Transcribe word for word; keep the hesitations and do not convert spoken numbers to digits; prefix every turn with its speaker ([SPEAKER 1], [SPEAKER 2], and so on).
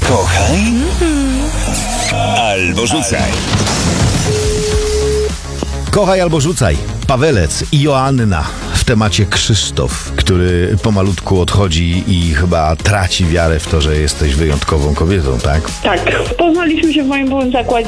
[SPEAKER 1] Kochaj albo rzucaj.
[SPEAKER 2] Kochaj albo rzucaj. Pawelec i Joanna w temacie Krzysztof, który pomalutku odchodzi i chyba traci wiarę w to, że jesteś wyjątkową kobietą, tak?
[SPEAKER 3] Tak, poznaliśmy się w moim byłym zakładzie